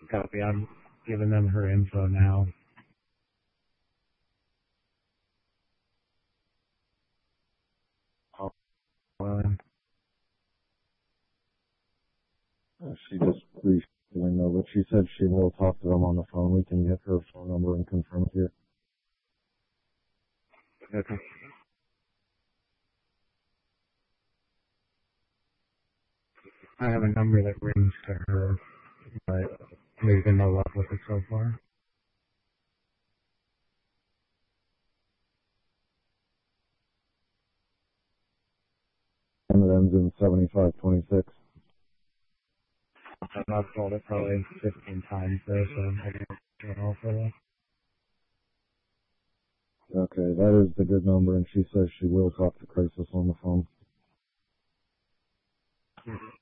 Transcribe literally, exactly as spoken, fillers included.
Copy. I'm giving them her info now. Well, She just rescheduling though, but she said she will talk to them on the phone. We can get her phone number and confirm it here. okay. I have a number that rings to her, but there's been no luck with it so far. And it ends in seventy-five twenty-six. I've called it probably fifteen times there, so I don't know for that. Okay, that is the good number, and she says she will talk to Crisis on the phone. Mm-hmm.